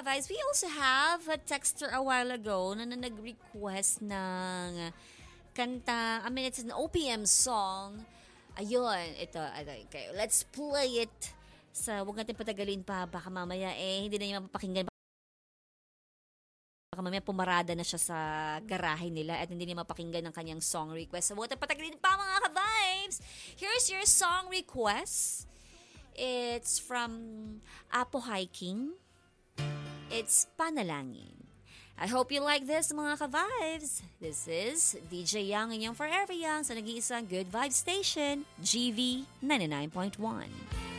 ka-vibes, we also have a texter a while ago na nag-request ng kanta, it's an OPM song. Ayun, ito. Okay, let's play it. Huwag natin patagalin pa. Baka mamaya hindi na niya mapapakinggan. Baka mamaya pumarada na siya sa garahe nila at hindi niya mapakinggan ng kanyang song request. So, huwag natin patagalin pa mga ka-vibes. Here's your song request. It's from Apo Hiking. It's Panalangin. I hope you like this mga ka-vibes. This is DJ Young and Young Forever Young sa nag-iisang Good Vibes Station, GV 99.1.